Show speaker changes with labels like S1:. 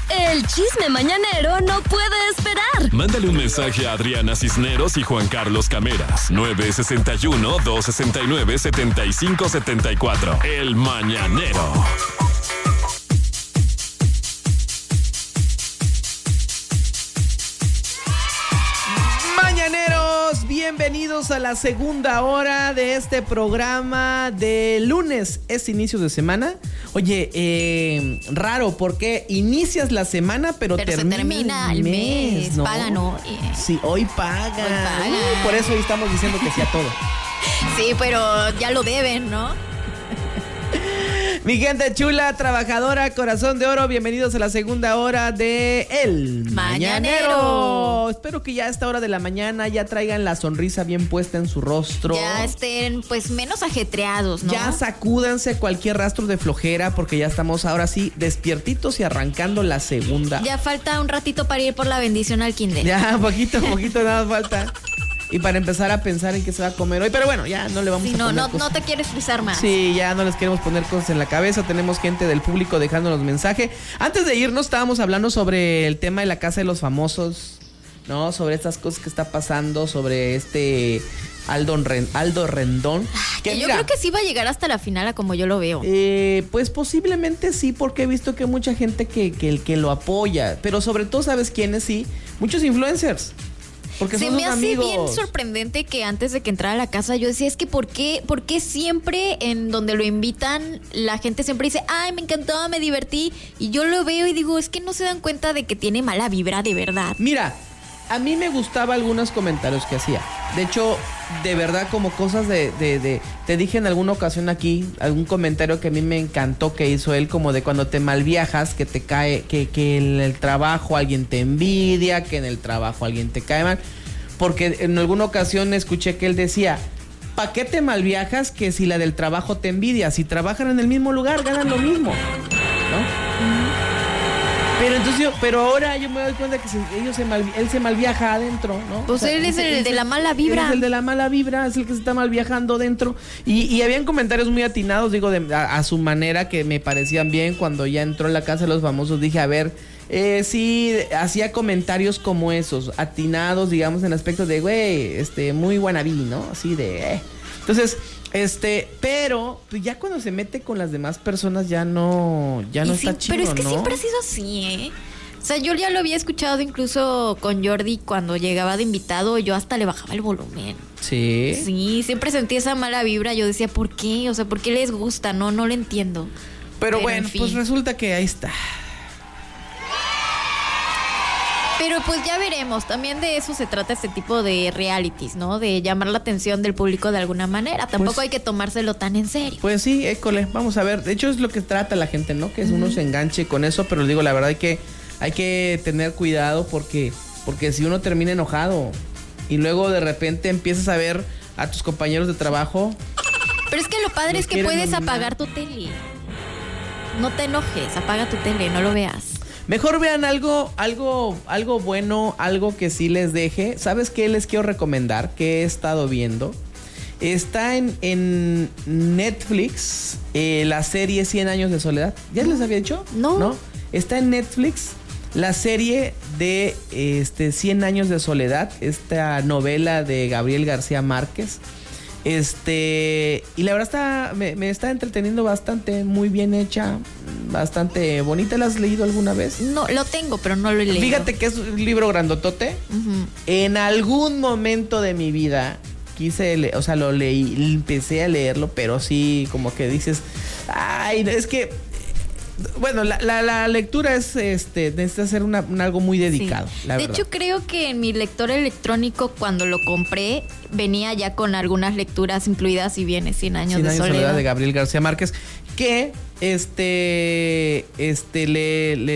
S1: El chisme mañanero no puede esperar.
S2: Mándale un mensaje a Adriana Cisneros y Juan Carlos Cameras. 961-269-7574. El Mañanero.
S3: Mañaneros, bienvenidos a la segunda hora de este programa de lunes. Es inicio de semana. Oye, raro, porque inicias la semana, pero
S4: se termina el mes,
S3: ¿no?
S4: Pagan hoy.
S3: Sí, hoy pagan. Por eso hoy estamos diciendo que sí a todo.
S4: Sí, pero ya lo deben, ¿no?
S3: Mi gente chula, trabajadora, corazón de oro, bienvenidos a la segunda hora de El Mañanero. Espero que ya a esta hora de la mañana ya traigan la sonrisa bien puesta en su rostro.
S4: Ya estén pues menos ajetreados, ¿no?
S3: Ya sacúdanse cualquier rastro de flojera porque ya estamos ahora sí despiertitos y arrancando la segunda.
S4: Ya falta un ratito para ir por la bendición al kinder.
S3: Ya, poquito nada más falta. Y para empezar a pensar en qué se va a comer hoy. Pero bueno, ya no le vamos a poner
S4: no
S3: cosas.
S4: No te quieres frizar más.
S3: Sí, ya no les queremos poner cosas en la cabeza. Tenemos gente del público dejándonos mensaje. Antes de irnos estábamos hablando sobre el tema de la casa de los famosos, ¿no? Sobre estas cosas que está pasando, sobre Aldo Rendón.
S4: Que yo creo que sí va a llegar hasta la final a como yo lo veo.
S3: Pues posiblemente sí, porque he visto que hay mucha gente que lo apoya. Pero sobre todo, ¿sabes quiénes sí? Muchos influencers. Porque
S4: se me hace bien sorprendente que antes de que entrara a la casa yo decía, es que ¿por qué siempre en donde lo invitan la gente siempre dice, ay, me encantó, me divertí? Y yo lo veo y digo, es que no se dan cuenta de que tiene mala vibra de verdad.
S3: Mira, a mí me gustaba algunos comentarios que hacía. De hecho, de verdad, como cosas te dije en alguna ocasión aquí, algún comentario que a mí me encantó que hizo él, como de cuando te malviajas, que te cae, que en el trabajo alguien te envidia, que en el trabajo alguien te cae mal. Porque en alguna ocasión escuché que él decía, ¿pa' qué te malviajas que si la del trabajo te envidia? Si trabajan en el mismo lugar, ganan lo mismo, ¿no? Pero ahora yo me doy cuenta que él se malviaja adentro, ¿no?
S4: Pues o sea, él es el de la mala vibra.
S3: Él es el de la mala vibra, es el que se está malviajando dentro. Y habían comentarios muy atinados, digo, a su manera, que me parecían bien. Cuando ya entró en la casa de los famosos, dije, a ver, sí, hacía comentarios como esos, atinados, digamos, en aspecto de, güey, muy wannabe, ¿no? Así de, Entonces, pero pues ya cuando se mete con las demás personas ya no está chido,
S4: pero es que
S3: ¿no?
S4: siempre ha sido así, ¿eh? O sea, yo ya lo había escuchado incluso con Jordi cuando llegaba de invitado, yo hasta le bajaba el volumen.
S3: Sí.
S4: Sí, siempre sentí esa mala vibra, yo decía, ¿por qué? O sea, ¿por qué les gusta? No lo entiendo.
S3: Pero bueno, en fin, pues resulta que ahí está.
S4: Pero pues ya veremos, también de eso se trata este tipo de realities, ¿no? De llamar la atención del público de alguna manera. Tampoco pues, hay que tomárselo tan en serio.
S3: Pues sí, école, vamos a ver. De hecho es lo que trata la gente, ¿no? Que uno se enganche con eso, pero les digo, la verdad hay que tener cuidado porque si uno termina enojado y luego de repente empiezas a ver a tus compañeros de trabajo.
S4: Pero es que lo padre es que puedes apagar tu tele. No te enojes, apaga tu tele, no lo veas.
S3: Mejor vean algo bueno, algo que sí les deje. ¿Sabes qué les quiero recomendar? Que he estado viendo. Está en Netflix la serie 100 años de soledad. ¿Ya les había dicho?
S4: No.
S3: Está en Netflix la serie de 100 años de soledad. Esta novela de Gabriel García Márquez. Y la verdad me está entreteniendo bastante, muy bien hecha, bastante bonita. ¿La has leído alguna vez?
S4: No, lo tengo, pero no lo he leído.
S3: Fíjate que es un libro grandotote. Uh-huh. En algún momento de mi vida lo leí, empecé a leerlo, pero sí, como que dices, ay, es que, bueno, la lectura es, necesita ser algo muy dedicado, sí.
S4: De hecho, creo que en mi lector electrónico, cuando lo compré, venía ya con algunas lecturas incluidas y viene 100 años de soledad
S3: de Gabriel García Márquez, que le